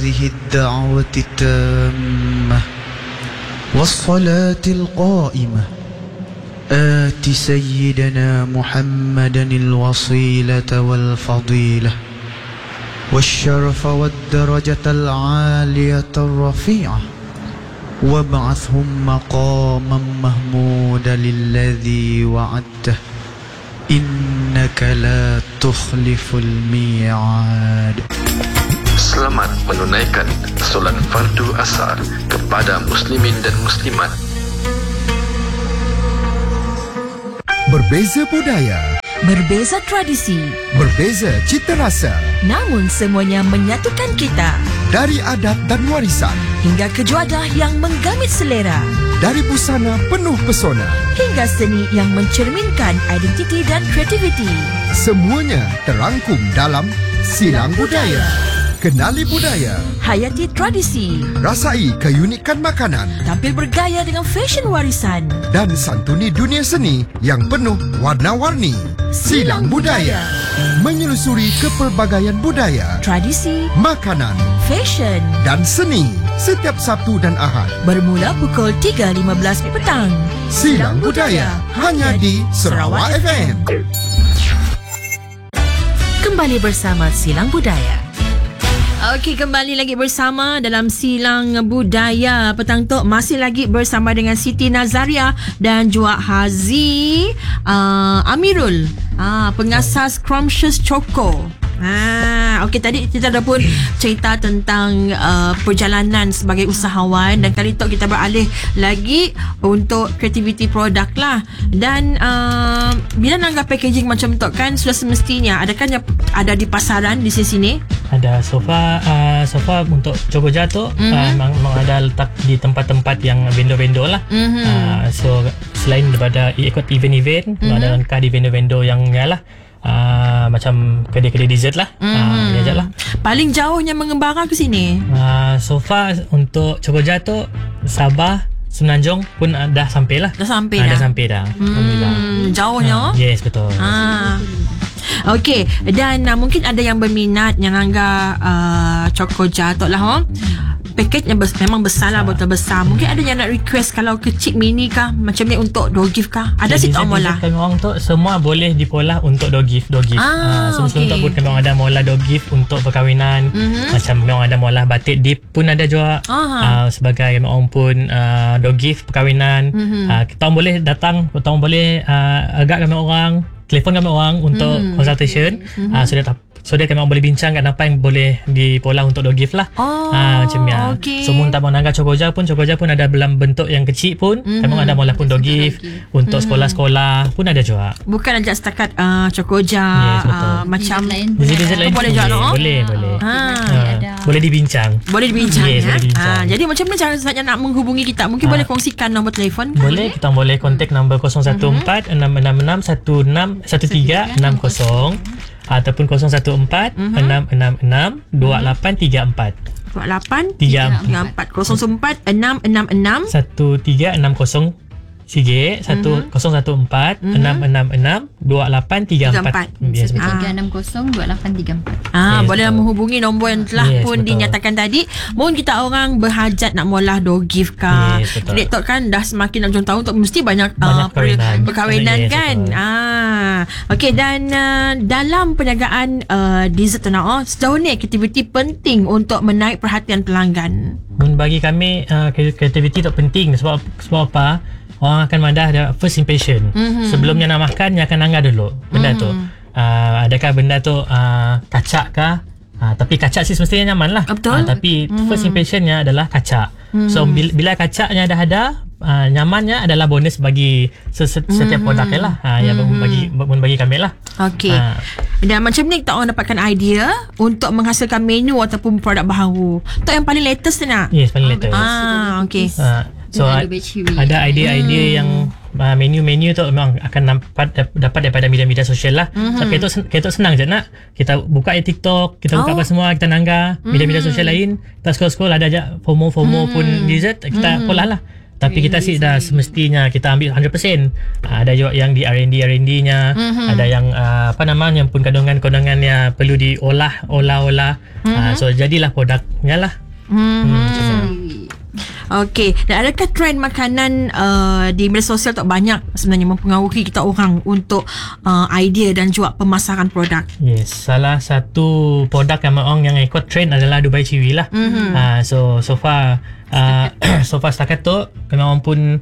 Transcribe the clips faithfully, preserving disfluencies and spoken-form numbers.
هذه الدعوة التامة والصلاة القائمة آت سيدنا محمدا الوصيلة والفضيلة والشرف والدرجة العالية الرفيعة وابعثهم مقاما محمودا للذي وعدته إنك لا تخلف الميعاد. Selamat menunaikan solat fardu asar kepada muslimin dan muslimat. Berbeza budaya, berbeza tradisi, berbeza cita rasa, namun semuanya menyatukan kita. Dari adat dan warisan hingga kejuadah yang menggamit selera, dari busana penuh pesona hingga seni yang mencerminkan identiti dan kreativiti. Semuanya terangkum dalam Silang Budaya. Kenali budaya, hayati tradisi, rasai keunikan makanan, tampil bergaya dengan fashion warisan, dan santuni dunia seni yang penuh warna-warni. Silang Budaya menyelusuri kepelbagaian budaya, tradisi, makanan, fashion dan seni setiap Sabtu dan Ahad bermula pukul tiga lima belas petang. Silang Budaya hanya di Sarawak F M. Kembali bersama Silang Budaya. Okey, kembali lagi bersama dalam Silang Budaya petang tu. Masih lagi bersama dengan Siti Nazaria dan juga Hazi uh, Amirul, uh, pengasas Scrumptious Choco. Ha, okey, tadi kita dah pun cerita tentang uh, perjalanan sebagai usahawan, dan kali tu kita beralih lagi untuk kreativiti produk lah. Dan uh, bila nanggap packaging macam tu kan, sudah semestinya adakah yang ada di pasaran di sini? Ada sofa uh, sofa untuk Choco Jatuh, mm-hmm. uh, memang, memang ada letak di tempat-tempat yang vendor-vendor lah. Mm-hmm. Uh, so selain daripada ikut event-event, mm-hmm. ada langkah di vendor-vendor yang yalah. Uh, macam kedai-kedai dessert lah. mm-hmm. uh, lah. Paling jauhnya mengembara ke sini? Uh, so far untuk Choco Jatuh, Sabah, Semenanjung pun uh, dah sampai lah. Dah sampai uh, dah? Dah sampai dah. Hmm, jauhnya? Uh, yes, betul. Ah. Okey, dan uh, mungkin ada yang berminat yang anggap uh, Choco Jatuh lah. Oh. Package yang bes- memang besar lah, betul besar. Mungkin ada yang nak request kalau kecil mini kah, macam ni untuk door gift kah? Ada okay, situ mola. Kami orang tu semua boleh dipolah untuk door gift, door gift. Ah, uh, so okay. Sebelum tu pun kami orang ada mola door gift untuk perkahwinan. Mm-hmm. Macam kami orang ada mola batik dip pun ada juga. Uh, sebagai kami orang pun uh, door gift perkahwinan. Mm-hmm. Uh, kita orang boleh datang, kita orang boleh uh, agak kami orang, telefon kami orang untuk mm-hmm. consultation. Mm-hmm. Uh, so dia So dia kami boleh bincang kat apa yang boleh dipolah untuk door gift lah. Oh, ha, macam ya. Okay. So mun tak mau nangga Chocoja pun, Chocoja pun ada dalam bentuk yang kecil pun. Mm-hmm. Kami ada molah pun door gift untuk mm-hmm. sekolah-sekolah pun ada juga. Bukan aja setakat uh, Chocoja, yes, uh, macam dessert lain boleh juga, no? Boleh, boleh. Ha. Ha. Boleh dibincang. Boleh dibincang, yes, ya. Boleh dibincang. Ha. Jadi macam mana cara sebenarnya nak menghubungi kita? Mungkin ha. boleh kongsikan nombor telefon? Boleh, kita boleh kontak nombor kosong satu empat enam enam enam satu enam satu tiga enam kosong ataupun kosong satu empat enam enam enam dua lapan tiga empat. dua lapan tiga empat kosong empat enam enam enam satu tiga enam kosong Sige satu kosong satu empat enam enam enam dua lapan tiga empat. Yes, tiga enam kosong dua lapan tiga empat. Ah, yes, boleh betul. menghubungi nombor yang telah yes, pun betul. dinyatakan tadi. Mohon kita orang berhajat nak molah door gift kah. Yes, Dek kan dah semakin nak tahu untuk mesti banyak, banyak uh, perkahwinan, perkahwinan yes, kan. Betul. Ah, okey, dan uh, dalam perniagaan uh, dessert tu oh, sejauh ni aktiviti penting untuk menarik perhatian pelanggan. Mun bagi kami uh, kreativiti tu penting sebab sebab apa? Orang akan mandah ada first impression. Mm-hmm. Sebelumnya nak makan, dia akan nanggah dulu benda mm-hmm. tu. Uh, adakah benda tu uh, kacak kah? Uh, tapi kacak sih semestinya nyaman lah. Betul. Uh, tapi mm-hmm. first impressionnya adalah kacak. Mm-hmm. So bila, bila kacaknya dah ada, uh, nyamannya adalah bonus bagi setiap mm-hmm. produk lah. Uh, yang mm-hmm. bagi bagi kami lah. Okey. Uh, Dan macam ni kita orang dapatkan idea untuk menghasilkan menu ataupun produk baharu. Tu yang paling latest tu nak? Yes, paling latest. Ah, okey. Uh, So ada idea-idea hmm. yang uh, menu-menu tu memang akan dapat dapat daripada media-media sosial lah. Mm-hmm. Tapi itu itu senang je nak. Kita buka di TikTok, kita buka oh. apa semua, kita nangga mm-hmm. media-media sosial lain, kita scroll-scroll ada aja FOMO-FOMO mm-hmm. pun dessert, kita mm-hmm. polah lah. Tapi kita sih dah semestinya kita ambil one hundred percent. Uh, ada juga yang di R and D R and D-nya, mm-hmm. ada yang uh, apa namanya pun kandungan-kandungannya perlu diolah, olah-olah. Mm-hmm. Uh, so jadilah produknya lah. Mm-hmm. Hmm, Okey, dan adakah trend makanan uh, di media sosial tak banyak sebenarnya mempengaruhi kita orang untuk uh, idea dan juga pemasaran produk? Yes, salah satu produk yang orang yang ikut trend adalah Dubai Chewy lah. Mm-hmm. Uh, so so far uh, so far setakat tu memang pun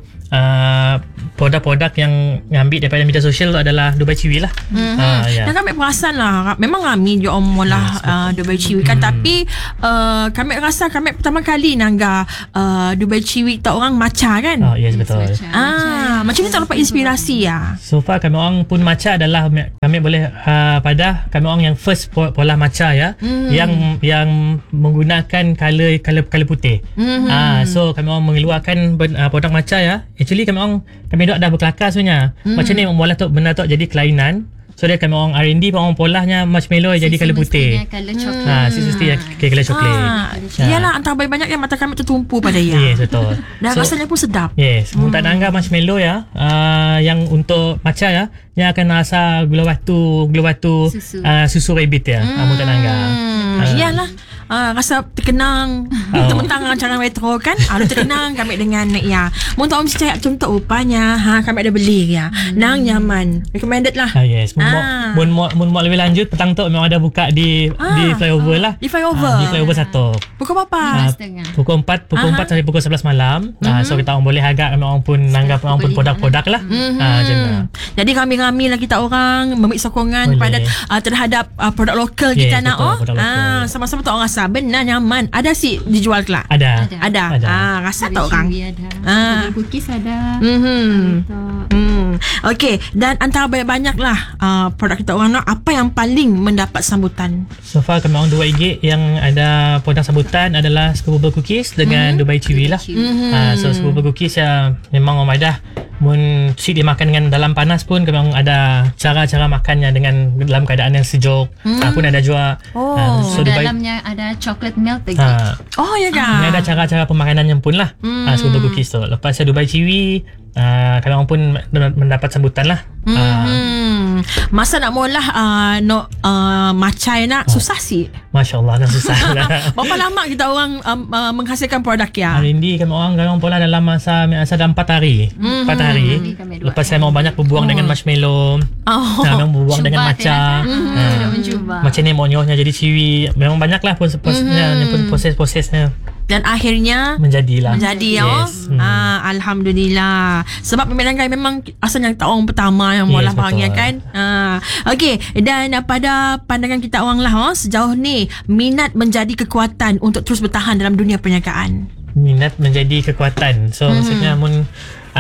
uh, produk-produk yang ngambil daripada media sosial tu adalah Dubai Chewy lah. Mm-hmm. Uh, yeah. Dan kami perasan lah, memang kami je orang mula yes, uh, Dubai Chewy kan, mm. tapi uh, kami rasa kami pertama kali nangga uh, Dubai Chewy tak orang maca kan. Oh yes, betul. Yes, ah, macam ni tak dapat inspirasi ya. So far kami orang pun maca adalah kami boleh uh, pada kami orang yang first pola maca ya, mm. yang yang menggunakan color color color putih. Mm-hmm. Ah, so kami orang mengeluarkan uh, produk maca ya. Actually kami orang kami dok dah berkelakar sebenarnya. Mm. Macam ni membuat tu benda tu jadi kelainan. So dia kami orang R and D pun orang polahnya marshmallow si jadi color putih. Color coklat. Ha, si mesti color coklat. Ha, iyalah antara banyak yang mata kami tertumpu pada ia. Yes, betul. Dan so, rasanya pun sedap. Yes, hmm. tak nanggap marshmallow ya. Uh, yang untuk matcha ya, yang akan rasa gula batu, gula batu susu, uh, susu rabbit ya. Hmm. Uh, tak nanggap. Uh. Iyalah. Uh, rasa terkenang oh. Mentang-mentang cara metro kan. Ada uh, terkenang kami dengan ya. Mun tak mesti cakap contoh rupanya ha kami ada beli ya. Hmm. Nang nyaman. Recommended lah. Ah, yes. Mun ah. mun mun mun lebih lanjut petang tu memang ada buka di ah. di flyover lah. Di flyover. Ah, di flyover satu. Pukul berapa? Ah, pukul empat, pukul empat sampai pukul sebelas malam. Mm-hmm. Ah, so kita orang boleh agak orang pun nanggap orang pun produk-produk lah. Mm-hmm. Ah, macam tu. Jadi kami-kami lah kita orang memberi sokongan pada uh, terhadap uh, produk lokal yes, kita nak oh. Ah, sama-sama tak orang rasa benar nyaman. Ada sih dijual kelak? Ada. Ada. ada. ada. Ah, rasa tak orang? Ada. Ah. Cookies ada. Mhm. Hmm. Okey, dan antara banyak-banyak lah uh, produk kita orang nak, apa yang paling mendapat sambutan? So far kami orang dua I G yang ada produk sambutan adalah Scuba Cookies dengan mm-hmm. Dubai Chewy lah. Mm-hmm. Uh, so Scuba Cookies ya memang orang madah mun si dia makan dengan dalam panas pun kami orang ada cara-cara makannya dengan dalam keadaan yang sejuk. Mm. Uh, pun ada juga oh. uh, so Dubai, dalamnya ada chocolate milk lagi. Uh, oh ya kan. Ada cara-cara pemakanannya pun lah. Mm. Uh, Scuba Cookies tu. Lepas ya Dubai Chewy uh, kami orang pun mendapat sambutan lah. Mm. Uh, Masa nak mula uh, no uh, macai nak uh, susah sih. Masya Allah kan susah lah. Berapa lama kita orang um, uh, menghasilkan produk ya? R and D kami orang kami orang pola dalam masa masa dalam empat hari. Mm-hmm. empat hari. Lepas saya mau banyak berbuang oh. dengan marshmallow. Oh. Nah, memang berbuang dengan matcha. Mm-hmm. Uh, mencuba. Macam ni monyohnya jadi chewy. Memang banyaklah proses-prosesnya mm-hmm. pun proses-prosesnya. Dan akhirnya menjadilah. Menjadi oh. Yes. Hmm. Ah, alhamdulillah. Sebab memang kan memang asalnya kita orang pertama yang mula yes, barangnya kan. Ah, okey, dan uh, pada pandangan kita orang lah oh, sejauh ni minat menjadi kekuatan untuk terus bertahan dalam dunia perniagaan. Minat menjadi kekuatan. So mm-hmm. maksudnya mun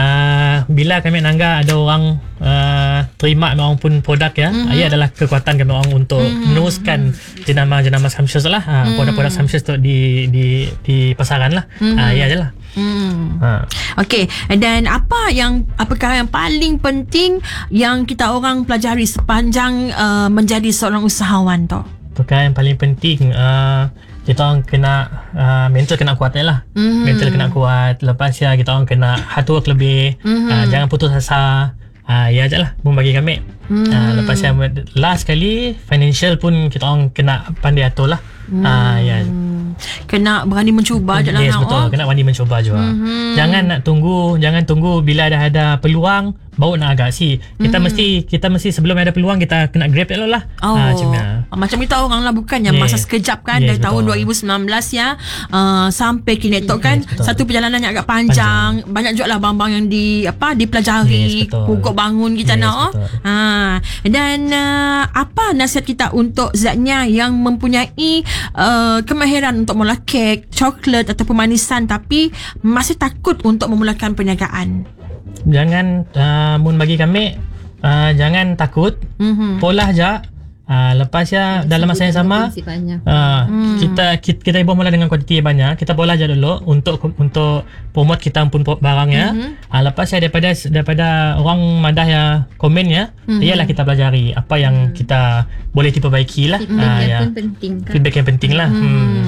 Uh, bila kami nangga ada orang uh, terima orang pun produk ya, mm-hmm. ia adalah kekuatan kami orang untuk mm-hmm. meneruskan jenama-jenama Samsius lah, uh, mm-hmm. produk-produk Samsius tu di di di pasaran lah. Mm-hmm. Uh, ia adalah. Mm. Uh. Okey, dan apa yang apakah yang paling penting yang kita orang pelajari sepanjang uh, menjadi seorang usahawan tu? Perkara yang paling penting uh, kita orang kena uh, mental kena kuat lah. Mm-hmm. Mental kena kuat. Lepas ya kita orang kena hard work lebih. Mm-hmm. Uh, jangan putus asa. Uh, ya je lah membagi kami. Mm-hmm. Uh, lepas ya last kali financial pun kita orang kena pandai atur lah. Mm-hmm. Uh, ya. Kena berani mencuba je lah. Yes, betul. Oh. Kena berani mencuba juga. Mm-hmm. Jangan nak tunggu, jangan tunggu bila dah ada peluang baru nak agak si. Kita mm-hmm. mesti kita mesti sebelum ada peluang kita kena grab dulu lah. Oh. Uh, macam, macam kita orang lah bukannya yes. masa sekejap kan yes, dari betul. Tahun dua ribu sembilan belas ya uh, sampai kini tu kan yes, satu perjalanan yang agak panjang. panjang. Banyak juga lah bang-bang yang di apa dipelajari, yes, pokok bangun kita yes, nak oh. Ha. Dan uh, apa nasihat kita untuk zatnya yang mempunyai uh, kemahiran untuk mula kek, coklat ataupun manisan tapi masih takut untuk memulakan perniagaan? Jangan uh, mun bagi kami uh, jangan takut. Mm-hmm. Pola aja. Uh, lepas ya dalam masa yang sama uh, hmm. kita, kita kita ibu mula dengan kuantiti yang banyak. Kita pola aja dulu untuk untuk promote kita pun barangnya. Mm-hmm. Uh, lepas ya daripada daripada orang madah ya komen ya, mm-hmm. ialah kita pelajari apa yang mm. kita boleh diperbaiki lah. Feedback uh, yang ya. pun penting kan? Feedback yang penting lah. Hmm. Hmm.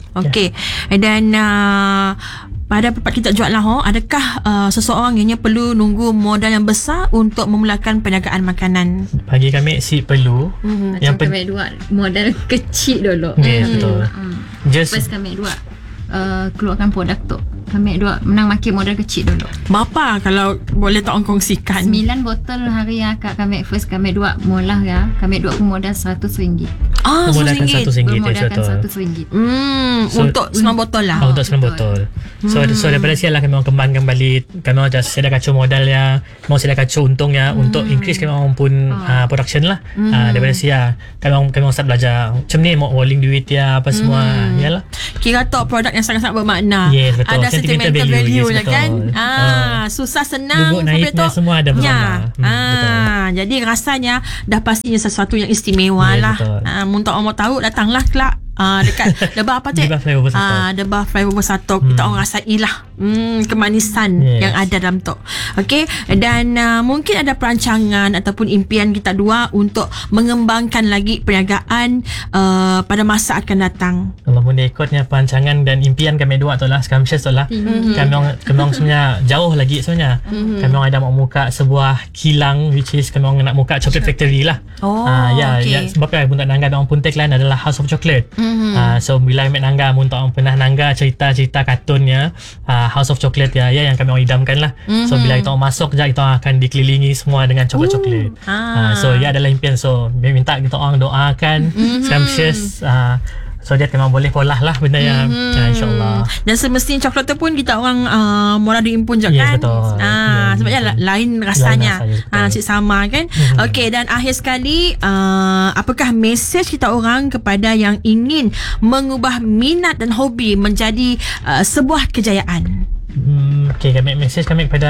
Okey. Yeah. Dan uh, pada tempat kita jual lah, oh, adakah uh, seseorang yang perlu nunggu modal yang besar untuk memulakan perniagaan makanan? Bagi kami si perlu. Mm-hmm. Yang Macam kami dua modal kecil dulu. Yes, mm. betul. Mm. Just First kami dua uh, keluarkan produk tu. Kami dua menang makin modal kecil dulu. Berapa kalau boleh tak orang kongsikan? Sembilan botol hari ya kak kami first kami dua mula ya. Kami dua pemodal seratus ringgit. Ah, memodalkan seratus ringgit. Memodalkan seratus ringgit. Hmm, so, untuk sembilan botol lah. Oh, untuk sembilan botol. So, hmm. so daripada sial lah kami orang kembangkan balik. Kami orang just sedia kacau modal ya. Mau sedia kacau untung ya. Hmm. Untuk increase kami orang pun oh. uh, production lah. Hmm. Uh, daripada sial kami orang, kami orang start belajar macam ni mau rolling duit ya apa semua. Hmm. Yalah. Kira tu produk yang sangat-sangat bermakna. Yes, betul. Ada sentimental value, value yes, je kan. Ah, uh, susah senang duduk naiknya semua ada bersama. Ya. Hmm, ah, jadi rasanya dah pastinya sesuatu yang istimewa yes, lah. Ah, untuk orang mau tahu datanglah kelak. Ah, dekat Debah apa cik? Debah Flyover Satok. Ah, Debah Flyover Satok. Hmm. Kita orang rasailah hmm, kemanisan yes. yang ada dalam tu. Okey, dan uh, mungkin ada perancangan ataupun impian kita dua untuk mengembangkan lagi perniagaan uh, pada masa akan datang. Kalau pun dia ikutnya perancangan dan impian kami dua tu lah, scrumptious tu lah. Mm-hmm. Kami orang kami orang sebenarnya jauh lagi sebenarnya. Mm-hmm. Kami orang ada mau buka sebuah kilang, which is kami orang nak buka chocolate factory lah. Oh, ah, ya, okay. ya, sebab kan untuk nangga orang Puntek Line adalah House of Chocolate. Mm-hmm. Uh, so bila kami nangga untuk orang pernah nangga cerita-cerita kartunnya uh, House of Chocolate ya, ya yang kami orang idamkan lah. Mm-hmm. So bila kita orang masuk je, kita orang akan dikelilingi semua dengan coklat-coklat. Ah. Uh, so ya adalah impian. So minta kita orang doakan mm-hmm. scrumptious uh, so dia memang boleh polah lah benda yang mm-hmm. uh, insyaAllah. Dan semestinya coklat tu pun kita orang uh, mula diimpun je yes, kan. Betul. Ah, yeah, sebabnya yeah. lain rasanya. Lain rasanya ah, cik sama kan. Mm-hmm. Okey, dan akhir sekali uh, apakah mesej kita orang kepada yang ingin mengubah minat dan hobi menjadi uh, sebuah kejayaan? Hmm, okey, kami mesej kami kepada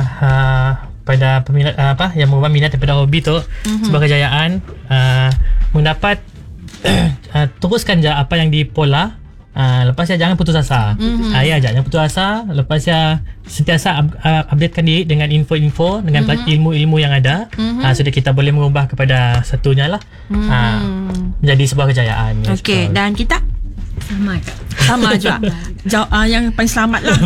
uh, pada peminat uh, apa yang mengubah minat daripada hobi tu mm-hmm. sebuah kejayaan, uh, mendapat uh, teruskan je apa yang di pola. Uh, lepas ya jangan putus asa. Mm-hmm. Uh, ya jangan putus asa. Lepas ya sentiasa up, uh, updatekan diri dengan info-info, dengan mm-hmm. ilmu-ilmu yang ada. Mm-hmm. Uh, sudah kita boleh mengubah kepada satunya lah. Mm-hmm. Uh, menjadi sebuah kejayaan. Okey, yes, dan kita sama kak. Sama juga. Jauh, uh, yang paling selamat lah.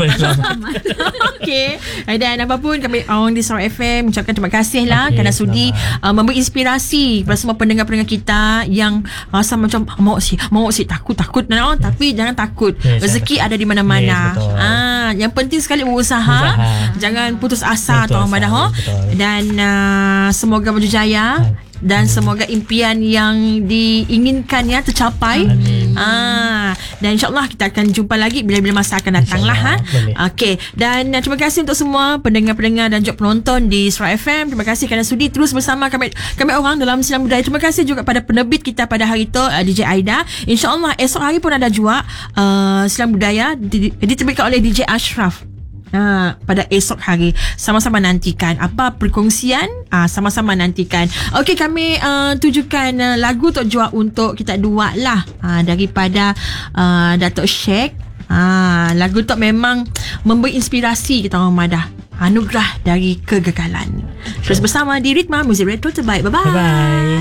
Okey. Dan apapun kami orang di Sarawak F M ucapkan terima kasih lah okay, kerana sudi uh, memberi inspirasi kepada semua pendengar-pendengar kita yang rasa macam mau si, mau si takut-takut no? Yes. Tapi jangan takut. Yes, rezeki ada di mana-mana. Yes, ah, yang penting sekali berusaha. Usaha. Jangan putus asa tuan Madah. Yes, dan uh, semoga berjaya. Yes. Dan hmm. semoga impian yang diinginkannya tercapai. Amin. Ah, dan insyaAllah kita akan jumpa lagi bila-bila masa akan datang lah. Ha? Okey. Dan uh, terima kasih untuk semua pendengar-pendengar dan juga penonton di Sarawak F M. Terima kasih kerana sudi terus bersama kami kami orang dalam Silang Budaya. Terima kasih juga pada penerbit kita pada hari itu, uh, D J Aida. InsyaAllah esok hari pun ada juga uh, Silang Budaya diterbitkan oleh D J Ashraf. Ha, pada esok hari sama-sama nantikan apa perkongsian, ha, sama-sama nantikan. Okey, kami uh, tujukan uh, lagu Tok Jua untuk kita dua lah, ha, daripada uh, Datuk Sheikh. Ha, lagu Tok memang memberi inspirasi kita orang Madah. Anugerah dari kegagalan. Terus bersama di Ritma Muzik Retro terbaik. Bye-bye. Bye-bye.